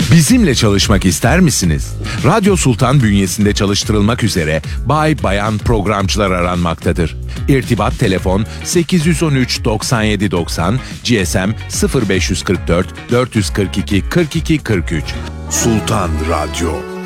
Bizimle çalışmak ister misiniz? Radyo Sultan bünyesinde çalıştırılmak üzere bay bayan programcılar aranmaktadır. İrtibat telefon 813 97 90, GSM 0544 442 42 43. Sultan Radyo.